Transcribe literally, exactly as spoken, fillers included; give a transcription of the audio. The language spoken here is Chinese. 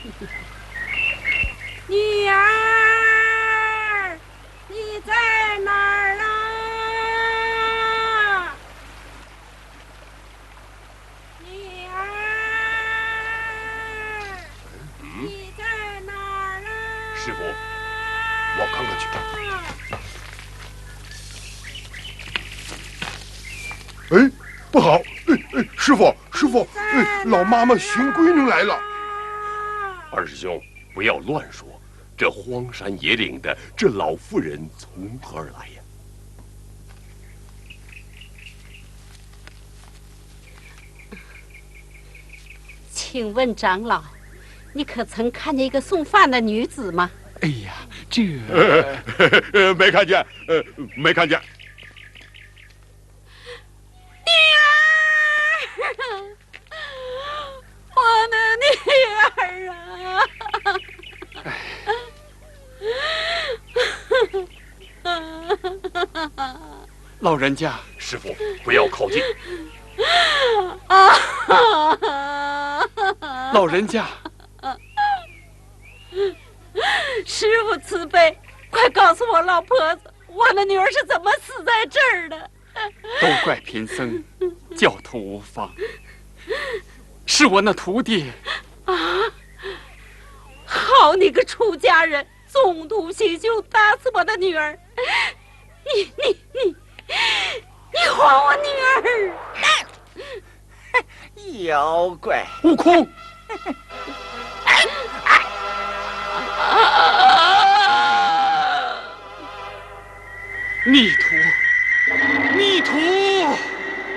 女儿，你在哪儿啊？女儿，你在哪儿啊？ 师傅，我看看去。哎，不好！哎哎，师傅，师傅，哎，老妈妈寻闺女来了。二师兄，不要乱说。这荒山野岭的，这老妇人从何而来呀？ 请问长老，你可曾看见一个送饭的女子吗？ 哎呀，这…… 呃，呃没看见，呃，没看见。 女儿，我的女儿啊！ 老人家， 师傅，不要靠近。 老人家， 师傅慈悲，快告诉我老婆子，我的女儿是怎么死在这儿的？ 都怪贫僧教徒无方，是我那徒弟啊！好你个出家人，纵图行凶，打死我的女儿！你你你你还我女儿！ 妖怪！ 悟空！逆徒！逆徒！